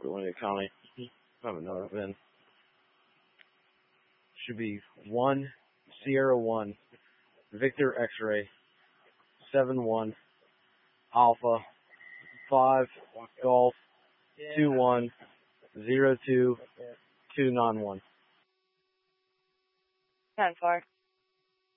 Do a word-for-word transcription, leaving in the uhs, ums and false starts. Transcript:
Winnie County. I have another VIN. Should be one Sierra one Victor X-ray seven one Alpha five Golf two one zero two two nine one. ten four.